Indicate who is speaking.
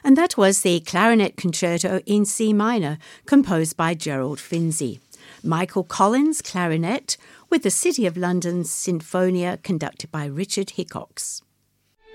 Speaker 1: And that was the Clarinet Concerto in C minor, composed by Gerald Finzi. Michael Collins, clarinet, with the City of London's Sinfonia, conducted by Richard Hickox.